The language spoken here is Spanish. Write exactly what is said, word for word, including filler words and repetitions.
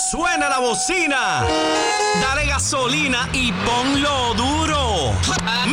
Suena la bocina, dale gasolina y ponlo duro.